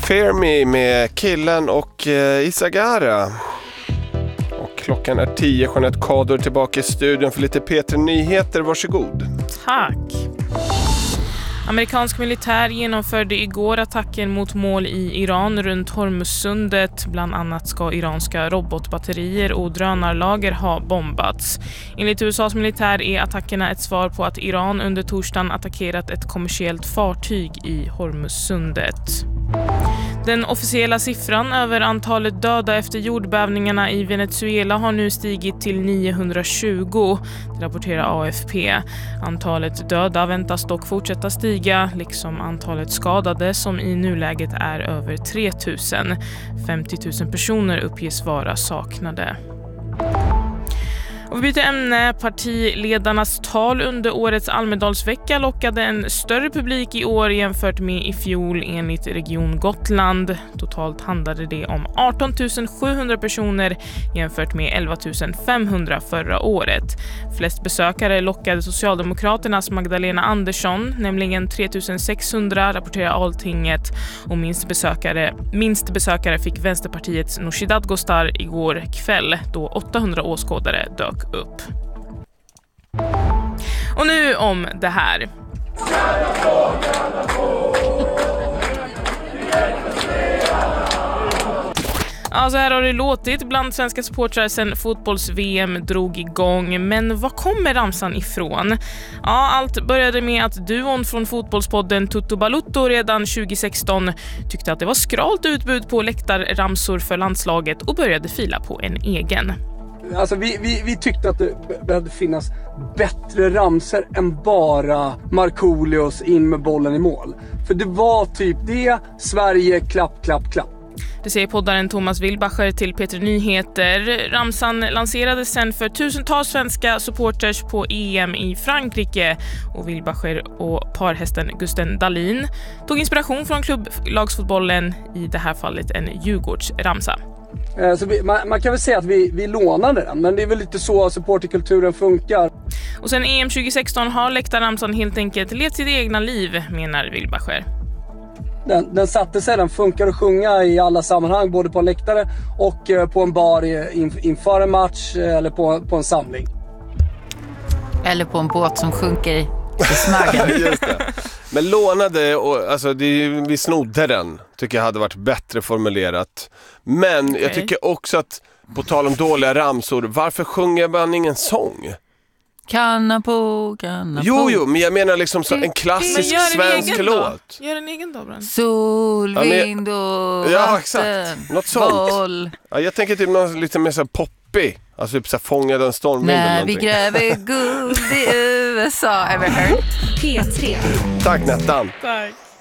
Fear Me med Killen och Isagara. Och klockan är 10. Jeanette Kador tillbaka i studion för lite P3 Nyheter. Varsågod. Tack. Amerikansk militär genomförde igår attacken mot mål i Iran runt Hormuzsundet. Bland annat ska iranska robotbatterier och drönarlager ha bombats. Enligt USAs militär är attackerna ett svar på att Iran under torsdagen attackerat ett kommersiellt fartyg i Hormuzsundet. Den officiella siffran över antalet döda efter jordbävningarna i Venezuela har nu stigit till 920, det rapporterar AFP. Antalet döda väntas dock fortsätta stiga, liksom antalet skadade som i nuläget är över 3000. 50 000 personer uppges vara saknade. Och vi byter ämne. Partiledarnas tal under årets Almedalsvecka lockade en större publik i år jämfört med i fjol enligt Region Gotland. Totalt handlade det om 18 700 personer jämfört med 11 500 förra året. Flest besökare lockade Socialdemokraternas Magdalena Andersson, nämligen 3 600 rapporterar Alltinget, och minst besökare fick Vänsterpartiets Nooshi Dadgostar igår kväll då 800 åskådare dök upp. Och nu om det här. Så här har det låtit bland svenska supportrar sedan fotbolls-VM drog igång. Men var kommer ramsan ifrån? Allt började med att duon från fotbollspodden Tutto Balutto redan 2016 tyckte att det var skralt utbud på läktarramsor för landslaget och började fila på en egen. Alltså vi tyckte att det behövde finnas bättre ramser än bara Markoolios in med bollen i mål. För det var typ det, Sverige, klapp, klapp, klapp. Det säger poddaren Thomas Wilbacher till P3 Nyheter. Ramsan lanserades sen för tusentals svenska supporters på EM i Frankrike. Och Wilbacher och parhästen Gusten Dahlin tog inspiration från klubblagsfotbollen, i det här fallet en Djurgårdsramsa. Så man kan väl säga att vi lånade den, men det är väl lite så supporterkulturen funkar. Och sen EM 2016 har läktarramsan helt enkelt levt sitt egna liv, menar Wilbacher. Den satte sig, den funkar att sjunga i alla sammanhang, både på en läktare och på en bar inför en match eller på en samling. Eller på en båt som sjunker i Smögen. Just det. Men lånade, och, alltså, vi snodde den, tycker jag hade varit bättre formulerat. Men okay. Jag tycker också att, på tal om dåliga ramsor, varför sjunger man ingen sång? Kanna på. Jo, men jag menar liksom så, en klassisk svensk låt. Gör en egen då, Brand. Sol, vind och ja, exakt. Något sånt. Boll. Ja, jag tänker typ något lite mer så poppig. Alltså typ så fångade en stormvind eller någonting. När vi gräver guld i USA, ever heard? P3. Tack Nettan. Tack.